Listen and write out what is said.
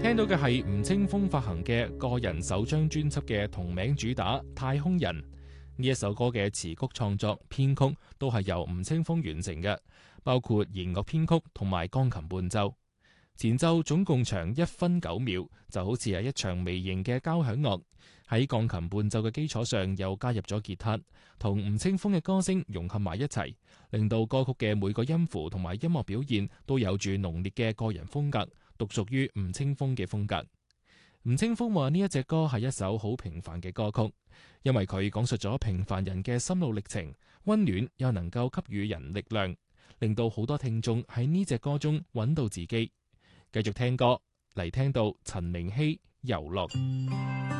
聽到嘅係吳青峰發行嘅個人首張專輯嘅同名主打《太空人》。呢一首歌嘅詞曲創作、編曲都係由吳青峰完成嘅，包括弦樂編曲同埋鋼琴伴奏。前奏總共長1分9秒，就好似係一場微型嘅交響樂。喺鋼琴伴奏嘅基礎上，又加入咗吉他，同吳青峰嘅歌聲融合埋一齊，令到歌曲嘅每個音符同埋音樂表現都有住濃烈嘅個人風格，獨屬於吳青峰嘅風格。吳青峰話呢一隻歌係一首好平凡嘅歌曲，因為佢講述咗平凡人嘅心路歷程，溫暖又能夠給予人力量，令到好多聽眾喺呢隻歌中揾到自己。繼續聽歌嚟，聽到陳明憙遊樂。